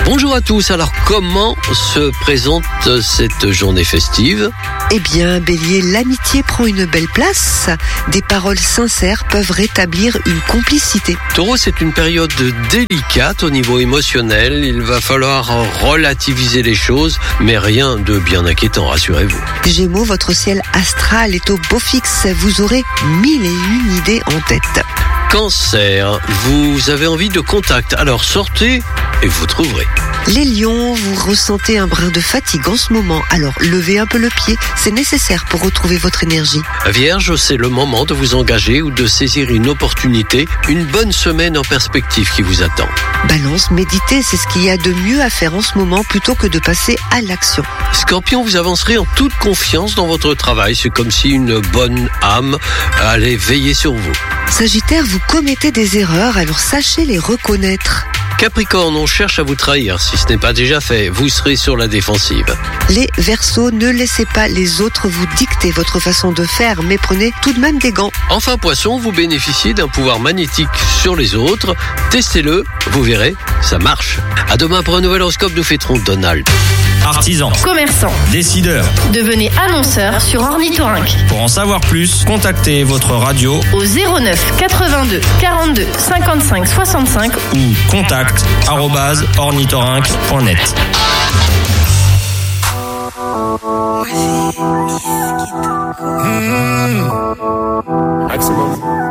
Bonjour à tous, alors comment se présente cette journée festive ? Eh bien, Bélier, l'amitié prend une belle place. Des paroles sincères peuvent rétablir une complicité. Taureau, c'est une période délicate au niveau émotionnel. Il va falloir relativiser les choses, mais rien de bien inquiétant, rassurez-vous. Gémeaux, votre ciel astral est au beau fixe. Vous aurez 1001 idées en tête. Cancer, vous avez envie de contact, alors sortez et vous trouverez. Les lions, vous ressentez un brin de fatigue en ce moment. Alors, levez un peu le pied. C'est nécessaire pour retrouver votre énergie. Vierge, c'est le moment de vous engager ou de saisir une opportunité, une bonne semaine en perspective qui vous attend. Balance, méditez, c'est ce qu'il y a de mieux à faire en ce moment plutôt que de passer à l'action. Scorpion, vous avancerez en toute confiance dans votre travail. C'est comme si une bonne âme allait veiller sur vous. Sagittaire, vous commettez des erreurs, alors sachez les reconnaître. Capricorne, on cherche à vous trahir. Si ce n'est pas déjà fait, vous serez sur la défensive. Les Verseaux, ne laissez pas les autres vous dicter votre façon de faire, mais prenez tout de même des gants. Enfin, Poisson, vous bénéficiez d'un pouvoir magnétique sur les autres. Testez-le, vous verrez, ça marche. À demain pour un nouvel horoscope, nous fêterons Donald. Artisans, commerçants, décideurs. devenez annonceur sur Ornithorynque. Pour en savoir plus, contactez votre radio Au 09 82 42 55 65 ou contact@ornithorynque.net. Maximum.